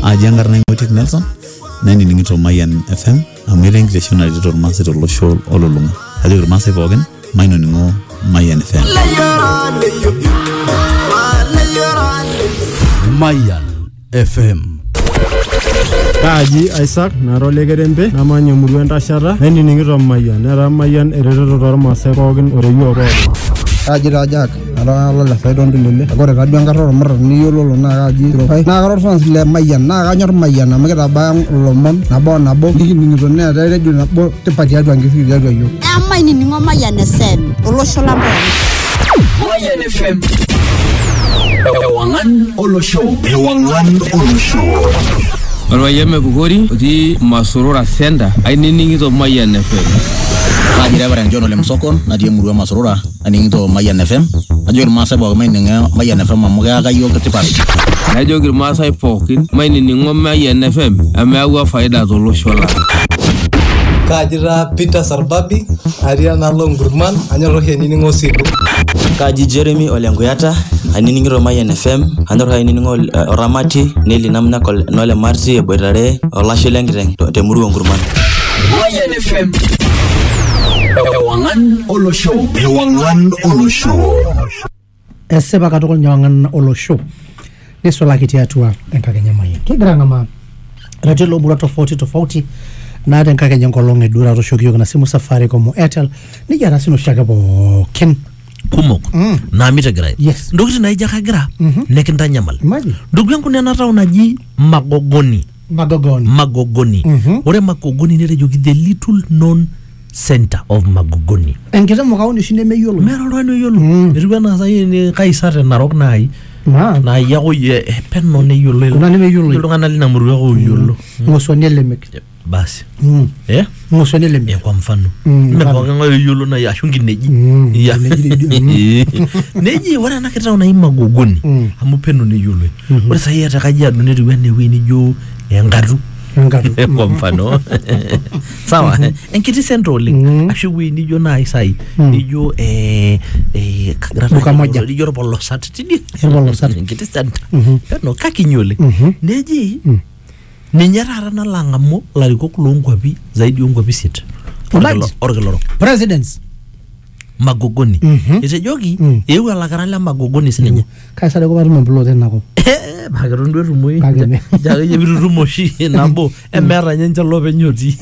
Ajangar na Ngotik Nelson nani ningito Mayan FM amere nkitesho na rito Masai to losho ololunga ajo Masai pookin maino ningo Mayan FM Mayan FM Kaji Isaac narole gerembe namanyo murwenda shara nani ningito Mayan era Mayan erero to Masai pookin oreyo pookin Kaji Rajak ala la saido ndulele agora radio ngarro mar ni yolo na kaji rofai na garro fans le Mayan na ganyor Mayan ameketa bayang lomon nabo ngito ne ta radio nabo tipati adu ngisi radio yo amaini ningo Mayan FM olosho la Mayan FM Ewangan Olosho Alwayeme Bugori di Masurura Senda aininingito Mayan FM Kaji Reverend John Ole Msokon na die murua Masurura aningito Mayan FM ajo Masai bo maininga Mayan FM amuga kayo ketipati najo Masai pookin mainingo Mayan FM ameawa faida tolosho la Kajira Peter Sarbabi Ariana Longurman anyoro heningo siku Kaji Jeremy Olenguyata aniningiro Mayan FM andoro aningo Oramati Neli Namnakol Nole Marsi Eboitare Olasho Lengireng temuru Ngurman Mayan FM Ewangan Olosho Eseba katoko nyawangan Olosho Nesola kitiatua enkakenya Mayan kigira ngama ratelo mura tofauti na den kake nyankolong edura to shokyo na simu safari komo Airtel ni jara sino shaka bo ken kumok na mitegrai yes ndogiti na ijaka gra nekinta nyamal ndugu yangu nena tawo naji magogoni ore magogoni nere jogi the little known center of Magogoni engeta mokaoni shinde meyolo mero rwano yolo riwana sayi ni kaisare narok nai na yago ye penno ne yolo kuna ne meyolo ndongana lina muru yago yolo ngosonele mek basi ngosonele mek kwa mfano mmekonga yolo na yashungi neji ya neji wana nakita una Magogoni amupeno ne yolo ore sayi atakaji adune riwane wini jo ngadu kwa mfano sawa enkiti central ashuwi nijo na isai nijo duka moja nijo bolosat tidi bolosat enkiti center peno kakinyole neji ninyara na langamo lariko kulongwapi zaidi ongwapi sit orgeloro presidents Magogoni ite jogi ewe alakarala Magogoni sinenya kaisare ko barumo blote nako bagarondo rumoi jaga yebiru rumoshi nabo emera nyenja lobe nyoti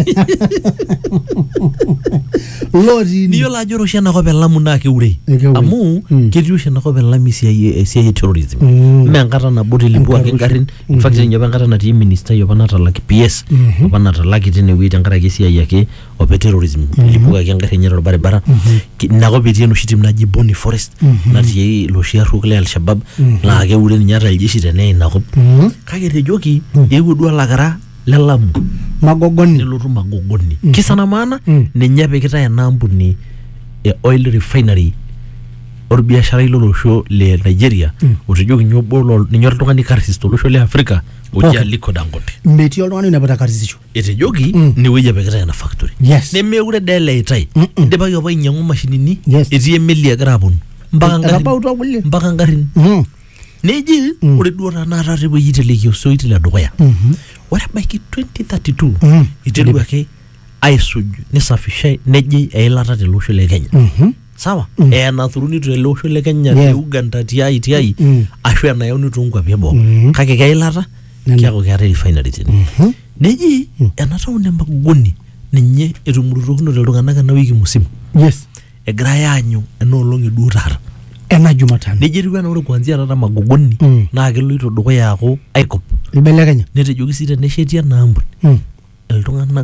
lodi niyo la joro shena ko belamu na ke ure amu kediyo shena ko belami siya terrorism mengata na bodi libuwa ke ngarin in fact nyoba ngata na team minister yobanata like PS yobanata like tene wi tangara ke siya yake ope terrorism libuwa ke ngarin nyero bare nako betieno shitim na jiboni forest na tie lo shia rukle al shabab la ke ure nyara aljeshi tene nako kagere joki yewu dua lagara lelamu Magogoni loru Magogoni kisana maana nenyabe kita ya nambuni oil refinery or biashara ilo losho le Nigeria utejoki nyobolo ninyor tokani karsis to losho le Afrika uja liko Dangote mbeti olwani unapata karsis etejoki ni weja bekita na factory ne meure dele itai deba yoba nyangu mashinini eti emeli agrabun mbaka ngarin neji ore duora na rarebo yitelekio so itela doya ore baiki 2032 itelu yake aisuju ni safishe neji eilata te losho le Kenya sawa na thuruni to losho le Kenya Uganda tiai ashwe na yoni tungwa bebo kake kailata kyako kya refinery tene neji enata une Magogoni ninye etumururokino ltungana na wiki musimu egira yanyu enolongi durar ena Jumatano nijiriwa na ore kuanzia tata Magogoni na keloito dukuya yako aikop ibelekenya netejoki sita neshetia na ambuni iltung'anak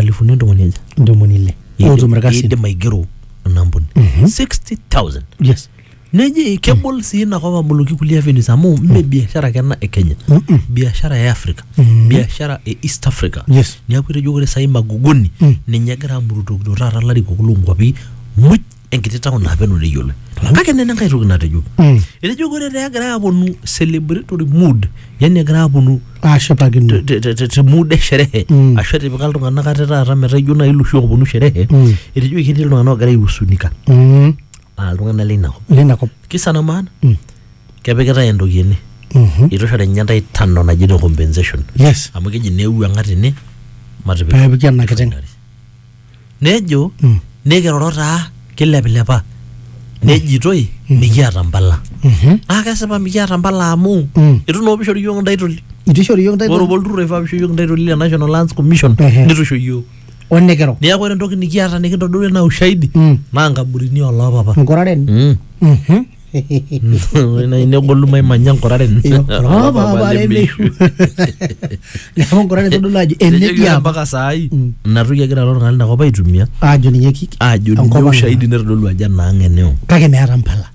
1,000 ozo mrakasi ide maigero na ambuni 60,000 yes neji kebol si na kwa mabuluki kulia venues amu biashara kana Kenya biashara ya Afrika biashara East Africa ni akwire jogore sai Magogoni ninyagira muruto dorara lari kokulungwapi much enkiteta na beno le yole kake nene ngai rugina tejo ile jogore ya gara abonu celebratory mood yani gara abonu ashapagino te mood sherehe ashate bakalto ngana kateta ramera juna ilusho abonu sherehe ile jogi kiti ngana gara yusunika alungana lina ko kisa na maana kebeketa endoki ene itoshore ninye ntae 5 naji no compensation yes amu keji neuwuang'a tene peepiki ena kiteng nejo nekiroro taa kilepilepa nejitoi mikiata mpala naa kesipa mikiata mpala amu itu naa pishori yiok ntaitoli ore olturrur oifaa pisho yiok ntaitoli le National Lands Commission nitu isho yiok onekero neeku ore entoki nikiata nikintodolu enaa ushahidi naa nkaburini olopapa nkoraren negolu maimanya nkoraren neeku nkoraren todolu ajo enedia mpaka saai inatoki egira iltung'anak linakop aitumia ajo ninye ushahidi naitodolu ajo enaang'eneo kake meeta mpala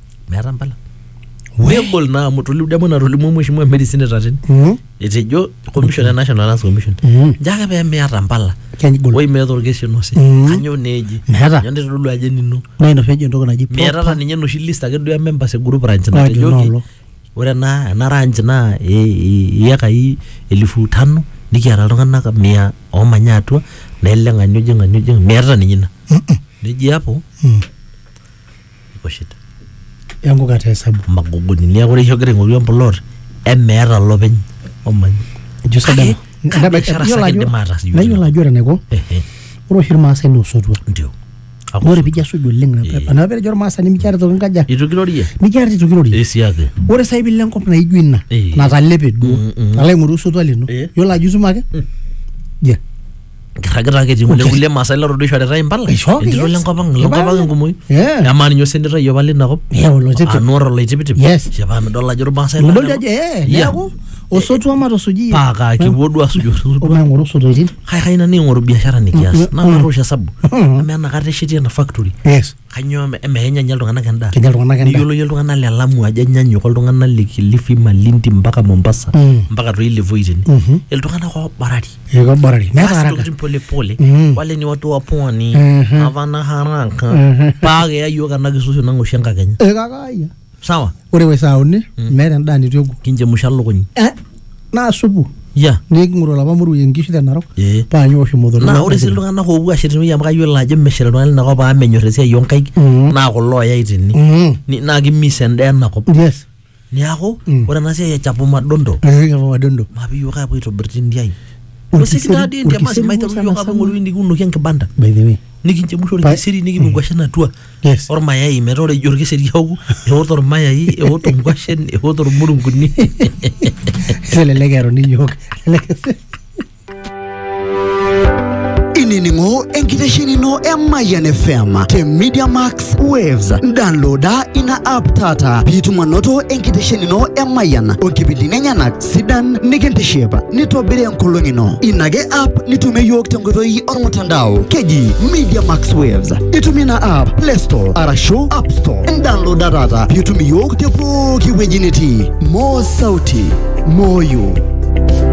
megol naa amu tolimu natolimu mheshimiwa Mary Senator tene etejo commission e National Lands Commission njake pee meeta mpala woi meeta orkesi onosi kanyo neji kanyo nitodolu ajo nino na ino fejo entoki naji meeta ninye noshi list ake duo members e group ranch natejoki ore ena ranch naa iyekai 5,000 nikiata iltung'anak 100 oomanya atua na ele ng'ani ojing meeta ninye ina neji hapo iko shida yangu kata hesabu magogoni neeku ore igira aing'oru empolot emeeta lopeny omanya jusada nayiolo ajo ore enaiko ore oshi irmaasai noosotua ndio ore pijo asuj oleng anaa pejo irmaasai mikiata toki nkaja itokirorie mikiata itokirorie esiake ore sai bile enkop naijo ina natalepe duo nalo aing'oru osotua lino yiolo ajo isuma ake kiragita ake timu kulie maasai lotodua ishoritae impala entito lenkop ang enkumoi amaa ninye osenetai apa linakop anuor oloitipitip shepa midol ajo irmaasai neeku osotua matosuji paka kipuo duo asuju maing'oru sotoitin kai nani ing'oru biashara nikias namaroosh hesabu amaa enakata eshetie ena factory kanyoo emenyanya iltung'anak endaa niyiolo yie iltung'anak le Lamu ajo enyanyuk oltung'anak le Kilifi Malindi mpaka Mombasa mpaka toi Voi tene iltung'anak obarari meeta haraka pole wale ni watu wa pwani havana haraka pake ya yiok ena kisusu nang'oshi enkakenya sawa ore wesauni meeta endaa nitu egu kinchemusha lukuny naa supu niking'oru olapa moruo enkishu tenarok paanyu oshi modoro naa ore sii iltung'anak oopuo ashetunoi amu kayiolo ajo meshil iltung'anak linakop amu menyorr esiai onkaik naa kulo oyai tene naa kimis endaa enakop niaku ore ena siai e chapo madondo maape yiok apuo aitobirr tindiai osikitadi ndia masi maiteru yiok apuo aing'oru nikiunoki enkibanda nikinchemusha orkeseri nikipik nkwashen atua ormayai metaa ore ijo orkeseri aoku eoto ormayai eoto nkwashen eoto ormurunguni selelek eroni yiok inining'o enkitesheni ino Mayan FM te Media Max Waves downloada ina app tata piitum anoto enkitesheni ino Mayan onkipindini enyenak sidan nikintiship nitobiri enkolong' ino ina ke app nitumie yiok tenkoitoi ormutandao keji Media Max Waves itumie ina app Play Store arashu App Store downloada tata piitum yiok te pooki wueji nitii mo sauti moyo